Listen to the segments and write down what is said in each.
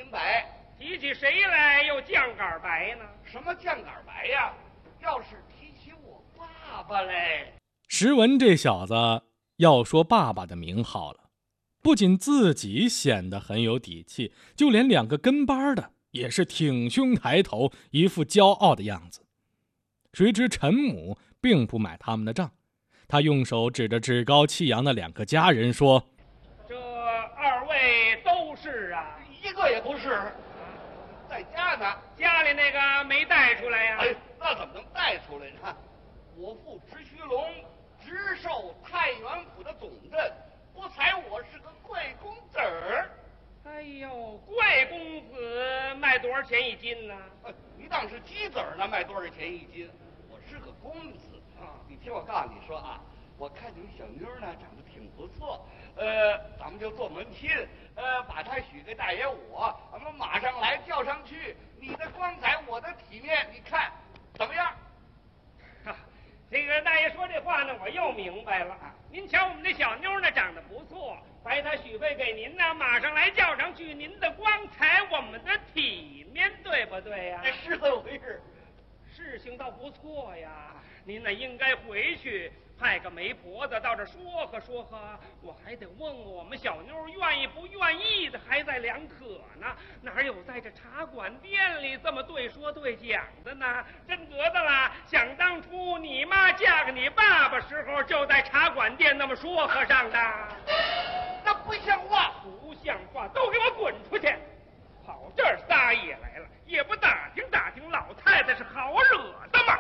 明白。 提起谁来又犟杆白呢？ 什么犟杆白呀？要是提起我爸爸嘞。 石文这小子要说爸爸的名号了，不仅自己显得很有底气，就连两个跟班的也是挺胸抬头，一副骄傲的样子。谁知陈母并不买他们的账，他用手指着趾高气扬的两个家人说： 这二位都是啊？ 一个也不是，在家呢。 家里那个没带出来呀？ 哎，那怎么能带出来呢？我父直须龙直授太原府的总镇，不才我是个贵公子儿。 哎呦，贵公子卖多少钱一斤呢？ 你当是鸡子儿呢，卖多少钱一斤？我是个公子啊！你听我告诉你说啊，我看你们小妞呢长得挺不错，咱们就做门亲，把她许给大爷我，咱们马上来叫上去。你的光彩，我的体面，你看怎么样？ 这个大爷说这话呢，我又明白了。您瞧我们这小妞呢，长得不错，白她许配给您呢，马上来叫上去。您的光彩，我们的体面，对不对呀？ 是这么回事。 事情倒不错呀，您呢应该回去派个媒婆子到这说和说和，我还得问问我们小妞愿意不愿意的，还在两可呢。哪有在这茶馆店里这么对说对讲的呢？真得的啦！想当初你妈嫁给你爸爸时候，就在茶馆店那么说和上的。 那不像话， 不像话，都给我滚出去！跑这儿撒野来了，也不打听打听老太太是好惹的吗？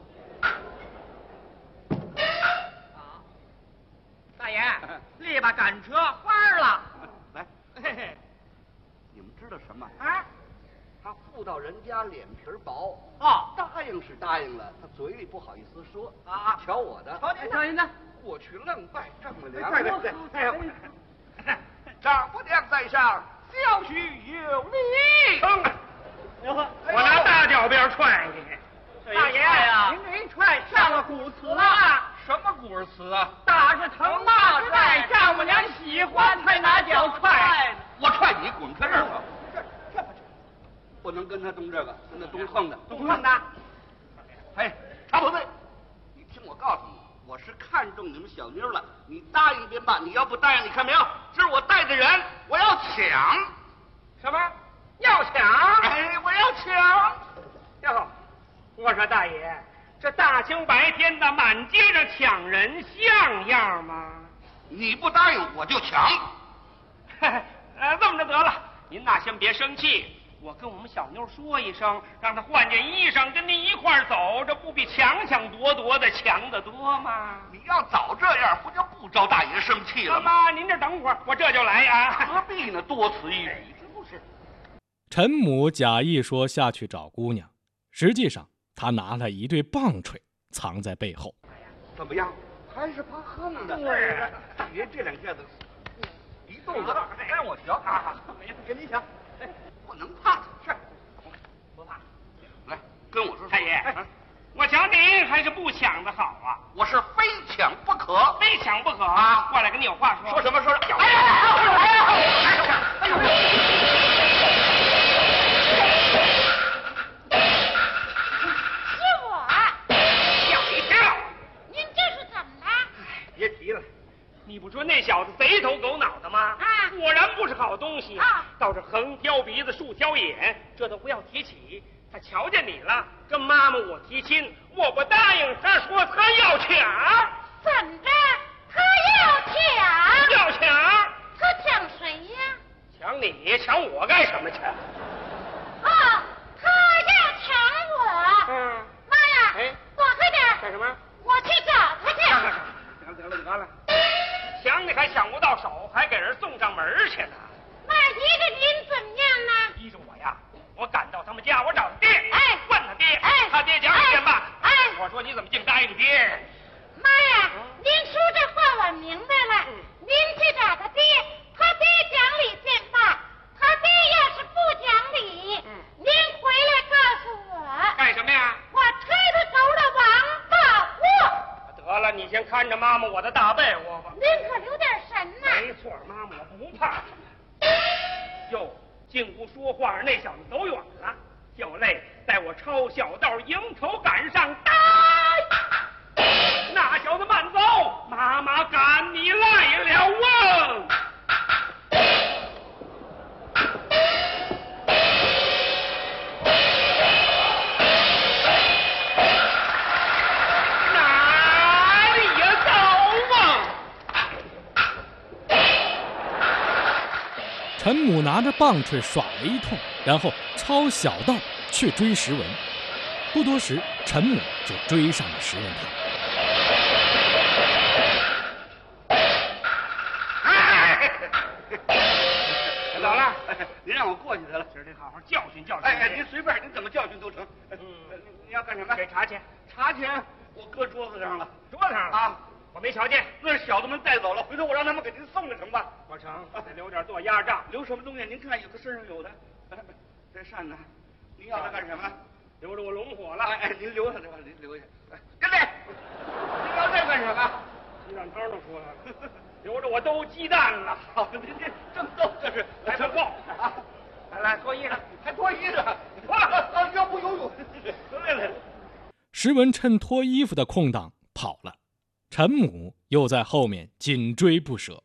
大爷，力把赶车翻了。 来， 嘿嘿， 你们知道什么啊？ 他妇道人家脸皮薄哦， 答应是答应了，他嘴里不好意思说啊。 瞧我的， 瞧您的， 过去愣拜丈母娘。 对，哎呦， 丈母娘在上，小婿有礼。 我拿大脚鞭踹你！ 大爷呀，您这一踹上了古词了。 什么古词啊？ 打是疼，骂是爱，丈母娘喜欢才拿脚踹。 我踹你，滚开这儿吧！这不能跟他动这个，跟他动横的， 动横的。 哎，常宝贝，你听我告诉你，我是看中你们小妞了，你答应便办，你要不答应，你看没有？这是我带的人，我要抢。 什么？要抢？ 哎，我要抢。 哟，我说大爷，这大清白天的满街上抢人像样吗？ 你不答应我就抢。 这么着得了，您呐先别生气，我跟我们小妞说一声，让她换件衣裳跟您一块儿走，这不比抢抢夺夺的强得多吗？ 你要早这样，不就不招大爷生气了吗？ 妈，您这等会儿，我这就来啊。 何必呢？多此一举，是不是？ 陈母假意说下去找姑娘，实际上他拿了一对棒槌藏在背后。 怎么样？还是怕横的。 对， 别这两下子，一动子让我瞧啊！ 跟你抢， 不能怕。 是，不怕。 来，跟我说。 太爷，我瞧您还是不抢的好啊！ 我是非抢不可， 非抢不可啊！过来跟你有话说。 说什么说？ 哎呀！ 别提了，你不说那小子贼头狗脑的吗？ 啊， 果然不是好东西啊！ 倒是横挑鼻子竖挑眼，这都不要提起。他瞧见你了，跟妈妈我提亲，我不答应，他说他要抢。 怎着？他要抢？ 要抢？ 他抢谁呀？ 抢你？抢我干什么去？ 哦，他要抢我。妈呀！ 哎， 躲开点！ 干什么？ 我去找他去。 得了，抢你还抢不到手，还给人送上门去呢。 那依着您怎么样呢？ 依着我呀，我赶到他们家，我找他爹， 哎， 问他爹， 哎， 他爹讲理bien吧， 哎， 我说你怎么净答应爹？ 妈呀，您说这话我明白了，您去找他爹，他爹讲理bien吧，他爹要是不讲理，您回来告诉我。 干什么呀？ 我推他头的王八货。 得了，你先看着妈妈我的大被窝吧。 您可留点神呐。 没错，妈妈我不怕。哟， 竟不说话，那小子走远了。小泪带我抄小道迎头赶上，打！那小子慢走，妈妈赶你来了啊！哪里呀走啊！ 陈母拿着棒槌耍了一通，然后抄小道去追石文。不多时，陈母就追上了石文堂。 老了， 您让我过去得了， 今儿得好好教训教训。 哎，您随便，您怎么教训都成。你要干什么？ 给茶钱。 茶钱我搁桌子上了。 桌子上了啊？ 我没瞧见。 那是小子们带走了，回头我让他们给您送了成吧？ 我成，得留点做压账。 留什么东西？您看，有的身上有的。这扇呢？您要它干什么？ 留着我拢火了。 哎，您留下这吧，您留下。哎，跟来，您要这干什么？ 鸡蛋汤都说了，留着我兜鸡蛋了。 好，您这正逗这是， 来份报啊！ 来脱衣裳， 还脱衣裳？啊，要不游泳？来。 石文趁脱衣服的空档跑了，陈母又在后面紧追不舍。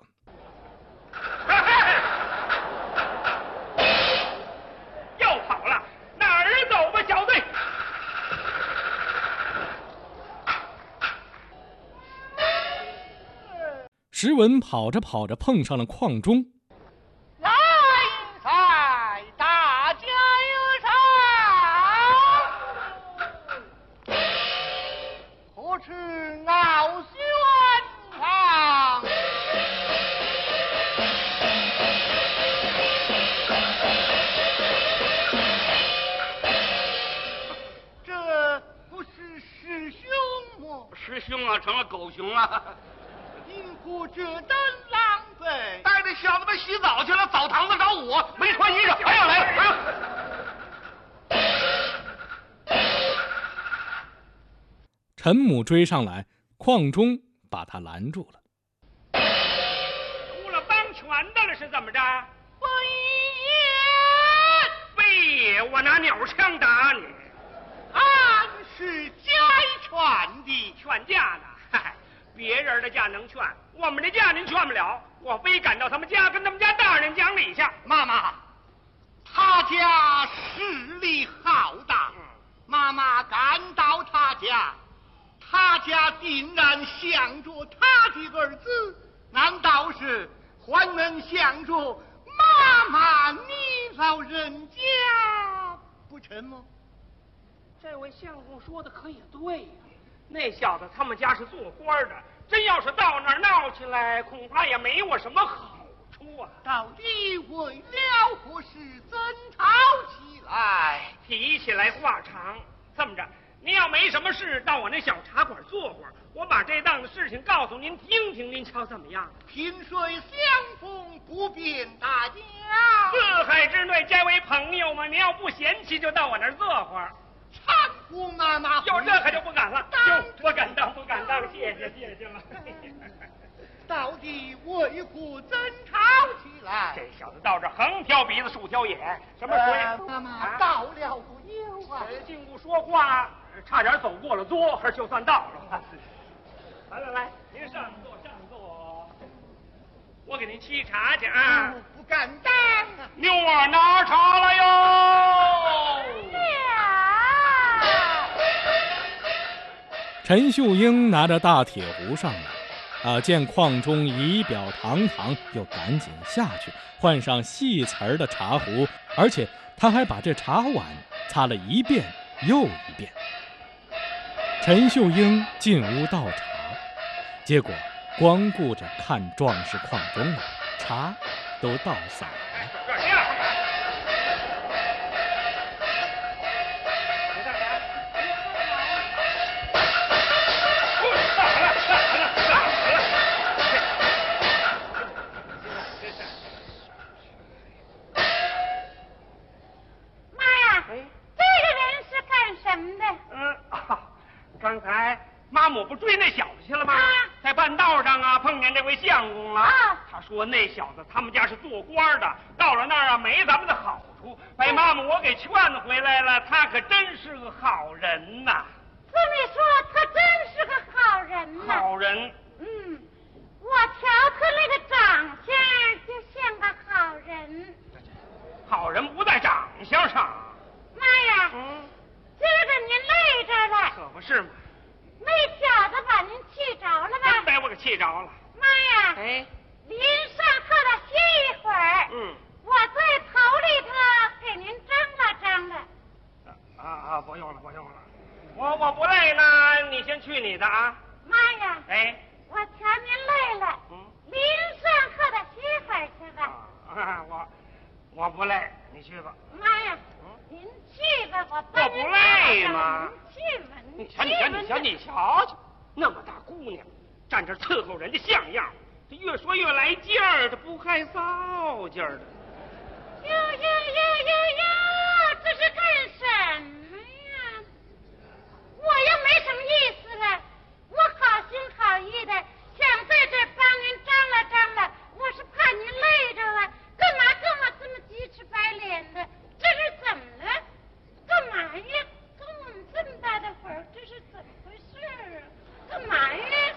又跑了，哪儿走吧，小队？ 石文跑着跑着碰上了邝中。 来赛，大家有赏，何处傲轩堂？这不是师兄吗？ 师兄啊，成了狗熊了。 因故这等狼狈， 带着小子们洗澡去了，澡堂子找我，没穿衣裳，还要来了。 陈母追上来，邝中把他拦住了。 出了帮拳的了是怎么着？ 不非我拿鸟枪打你， 俺是家劝的， 劝架呢？嗨，别人的架能劝，我们的架您劝不了。我非赶到他们家，跟他们家大人讲理去。 妈妈，他家势力浩大，妈妈赶到他家，他家定然想着他的儿子，难道是还能想着妈妈你老人家不成吗？ 这位相公说的可也对呀、那小子他们家是做官的，真要是到那儿闹起来，恐怕也没我什么好处啊。 到底为了何事争吵起来？ 提起来话长，这么着，您要没什么事，到我那小茶馆坐会儿，我把这档子事情告诉您听听，您瞧怎么样？ 萍水相逢不便大家， 四海之内皆为朋友嘛，您要不嫌弃，就到我那儿坐会儿。 搀扶妈妈回。 有这可就不敢了，哟，不敢当，不敢当，谢谢了。 到底为何争吵起来？ 这小子到这横挑鼻子竖挑眼，什么水？ 妈妈到了不有啊？ 竟不说话，差点走过了桌，就算到了。来，您上座，我给您沏茶去啊。 不敢当啊！ 妞儿拿茶来哟。 陈秀英拿着大铁壶上来，见邝中仪表堂堂，又赶紧下去换上细瓷儿的茶壶，而且他还把这茶碗擦了一遍又一遍。陈秀英进屋倒茶，结果光顾着看壮士邝中了，茶都倒洒了。 刚才妈母不追那小子去了吗？在半道上碰见这位相公了。他说说那小子他们家是做官的，到了那儿啊没咱们的好处。白妈妈，我给劝回来了，他可真是个好人呐。 这么说，他真是个好人呐。 好人。 我瞧他那个长相，就像个好人。 好人不在长相上。 妈呀！今儿个您累着了。 可不是嘛。 那小子把您气着了吧？ 真把我给气着了。 妈呀！ 哎， 您上课了歇一会儿。我在头里头给您张罗张罗。 不用了，不用了。我不累呢，你先去你的啊。 妈呀！ 哎， 我瞧您累了。您上课了歇会儿去吧。 我不累，你去吧。 妈呀！您去吧，我帮您。 我不累吗？ 您去吧， 你瞧瞧，那么大姑娘，站这伺候人家像样，这越说越来劲儿，这不害臊劲儿的。 哟，这是干什么呀？我又没什么意思了，我好心好意的想在这帮您张罗张罗，我是怕您累着了，干嘛跟我这么鸡翅白脸的？这是怎么了？干嘛呀？跟我们这么大的会儿，这是怎么回事啊？干嘛呀？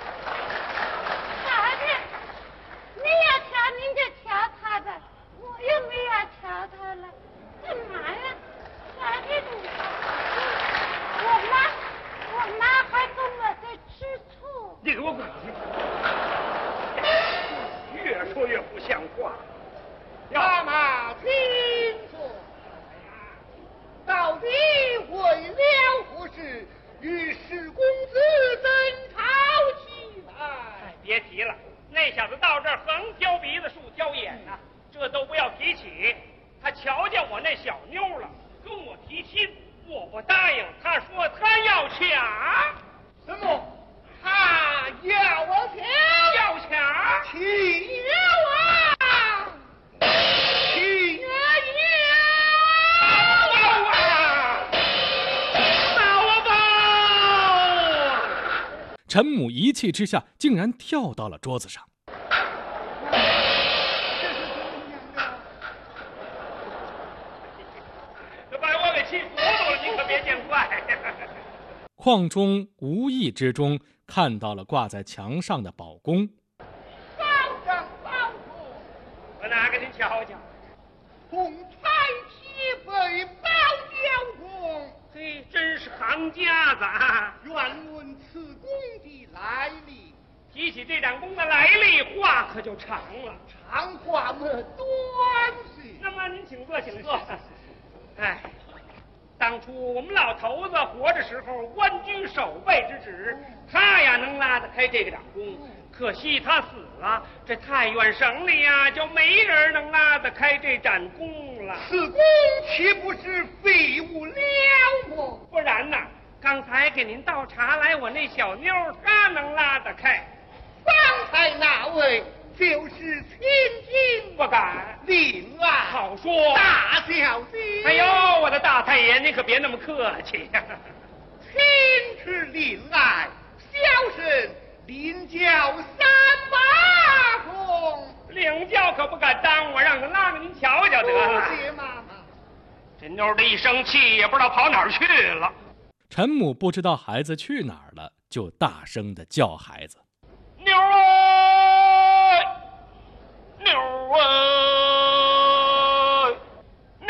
瞧瞧，您要瞧您就瞧他吧，我又没要瞧他了，干嘛呀？瞧瞧你，我妈还跟我在吃醋。 你给我滚去！越说越不像话。 妈妈，请坐。到底为了何事与史公子争吵起来？ 别提了，那小子到这儿横挑鼻子竖挑眼呐，这都不要提起。他瞧见我那小妞了，跟我提亲，我不答应，他说他要抢。 什么？他要我抢？ 要抢？ 起了陈母一气之下，竟然跳到了桌子上。 这把我给气糊涂了，你可别见怪。 邝中无意之中看到了挂在墙上的宝弓。 我拿给您瞧瞧。 红彩旗被包交公， 嘿，真是行家子啊！ 愿问此弓的来历。 提起这盏弓的来历，话可就长了。 长话么短些。 那么您请坐，请坐。哎，当初我们老头子活着时候，官居守备之职，他呀能拉得开这个掌弓。可惜他死了，这太原省里呀就没人能拉得开这盏弓了。 此弓岂不是废物了么？ 不然呐，刚才给您倒茶来，我那小妞她能拉得开。 方才那位就是千金， 不敢。 令爱好说， 大小姐。 哎呦，我的大太爷，您可别那么客气呀。 亲是令爱，小生领教3把弓。 领教可不敢当，我让他拉给您瞧瞧得了。 谢妈妈。 这妞的一生气，也不知道跑哪儿去了。 陈母不知道孩子去哪儿了，就大声地叫孩子：“ 妞儿，妞儿，妞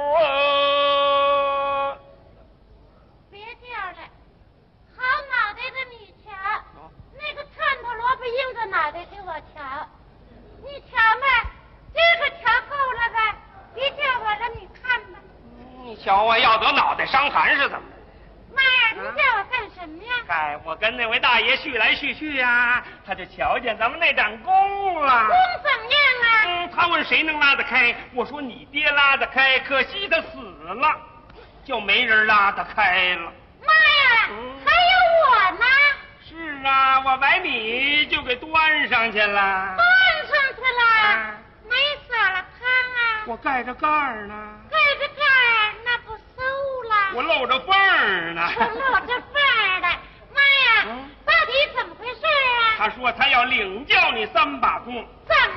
儿！” 别叫了，好脑袋的你瞧，那个串头萝卜硬着脑袋给我瞧，你瞧吧，这个瞧够了吧？别叫我了，你看吧。 你瞧我要得脑袋伤寒是怎么着？ 妈呀，你叫我干什么呀？ 哎，我跟那位大爷叙来叙去呀，他就瞧见咱们那盏弓了。 弓怎么样啊？ 他问谁能拉得开，我说你爹拉得开，可惜他死了，就没人拉得开了。 妈呀，还有我呢。 是啊，我把你就给端上去了。 端上去了？没撒了汤啊？ 我盖着盖儿呢。 盖着盖儿，那不馊了？ 我露着缝儿呢。 露着缝儿的。妈呀，到底怎么回事啊？ 他说他要领教你3把弓。 怎么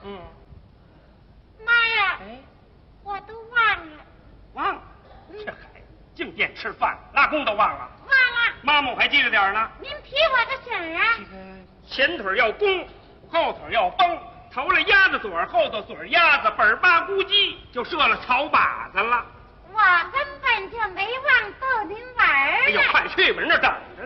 妈呀， 哎， 我都忘了。 忘了，这孩子净惦吃饭，拉弓都忘了。 忘了， 妈妈我还记着点呢。 您提我个醒儿啊！ 前腿要弓，后腿要绷，头了鸭子嘴儿，后头嘴儿鸭子，本儿巴咕叽就射了草靶子了。 我根本就没忘逗您玩儿呢。 哎呦，快去吧，那等